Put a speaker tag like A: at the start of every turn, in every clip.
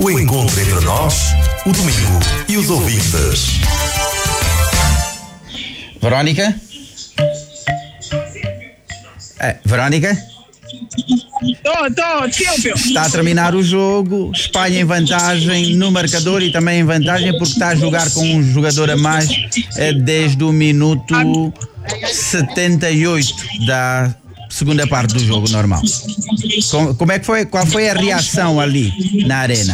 A: O encontro entre nós, o domingo e os ouvintes.
B: Verónica? Verónica?
C: Tô, Silvio.
B: Está a terminar o jogo, Espanha em vantagem no marcador e também em vantagem porque está a jogar com um jogador a mais desde o minuto 78 da segunda parte do jogo normal. Como é que foi? Qual foi a reação ali na arena?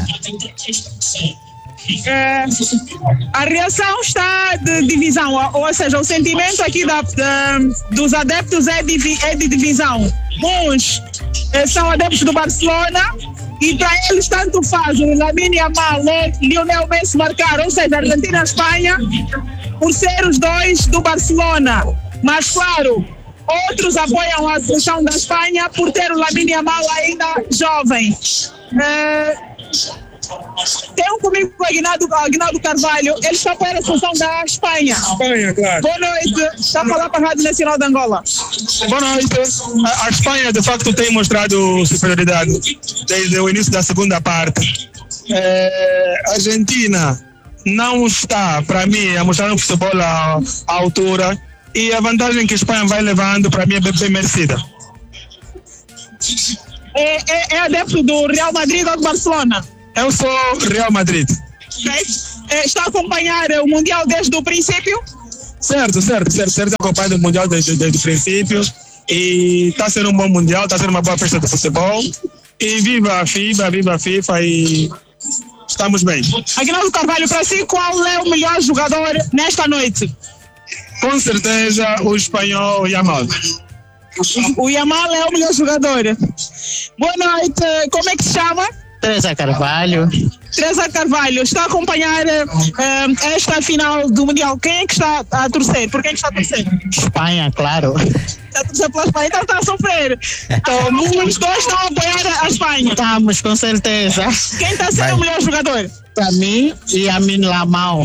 C: A reação está de divisão, ou seja, o sentimento aqui dos adeptos é de divisão. Uns são adeptos do Barcelona e para eles tanto faz o Lamine Yamal e Lionel Messi marcar, ou seja, Argentina e Espanha, por ser os dois do Barcelona. Mas claro, outros apoiam a seleção da Espanha por ter o Lamine Yamal ainda jovem. Tenho comigo o Aguinaldo Carvalho, ele está para a seleção da Espanha.
D: Espanha, claro.
C: Boa noite, está a falar para a Rádio Nacional de Angola.
D: Boa noite. A Espanha, de facto, tem mostrado superioridade desde o início da segunda parte. A Argentina não está, para mim, a mostrar um futebol à altura e a vantagem que a Espanha vai levando, para mim, é bem merecida.
C: É adepto do Real Madrid ou do Barcelona?
D: Eu sou Real Madrid.
C: Está a acompanhar o Mundial desde o princípio?
D: Certo. Acompanho o Mundial desde o princípio e está sendo um bom Mundial, está sendo uma boa festa de futebol. E viva a FIFA e estamos bem.
C: Aguinaldo Carvalho, para si, qual é o melhor jogador nesta noite?
D: Com certeza o espanhol Yamal.
C: O Yamal é o melhor jogador. Boa noite, como é que se chama?
E: Teresa Carvalho.
C: Teresa Carvalho, está a acompanhar esta final do Mundial. Quem é que está a torcer? Por quem é que está a torcer?
E: Espanha, claro.
C: Está a torcer pela Espanha, então está a sofrer. Então, os dois estão a apoiar a Espanha.
E: Estamos, com certeza.
C: Quem está a ser o melhor jogador?
E: Para mim, Lamine Yamal.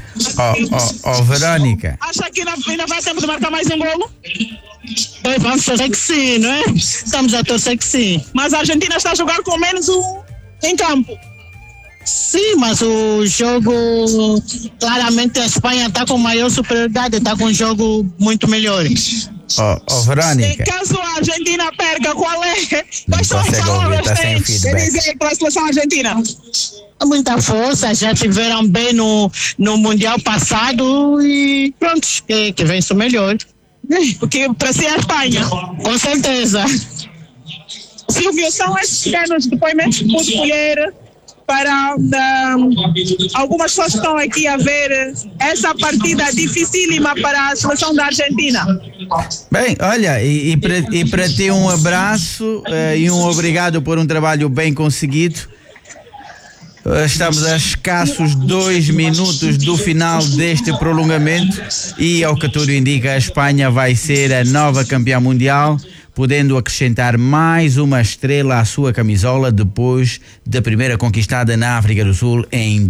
B: Verónica.
C: Acha que ainda vai tempo de marcar mais um golo?
E: Vamos torcer que sim, não é? Estamos a torcer que sim.
C: Mas a Argentina está a jogar com menos um em campo.
E: Sim, mas o jogo, claramente a Espanha está com maior superioridade, está com um jogo muito melhor.
B: Verónica.
C: Caso a Argentina perca, quais são as
B: consegue
C: palavras
B: ouvir, tá sem
C: que
B: feedback.
C: dizer para a seleção argentina?
E: Muita força, já tiveram bem no Mundial passado e pronto, que vence o melhor.
C: Porque para si é a Espanha.
E: Com certeza.
C: Silvio, são esses pequenos depoimentos que pude colher para algumas pessoas que estão aqui a ver essa partida dificílima para a seleção da Argentina.
B: Bem, olha, e para ti um abraço e um obrigado por um trabalho bem conseguido. Estamos a escassos 2 minutos do final deste prolongamento e, ao que tudo indica, a Espanha vai ser a nova campeã mundial, podendo acrescentar mais uma estrela à sua camisola depois da primeira conquistada na África do Sul em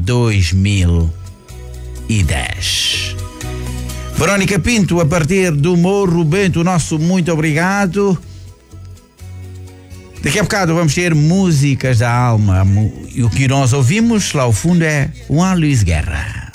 B: 2010. Verónica Pinto, a partir do Morro Bento, nosso muito obrigado. Daqui a bocado vamos ter músicas da alma e o que nós ouvimos lá ao fundo é Juan Luis Guerra.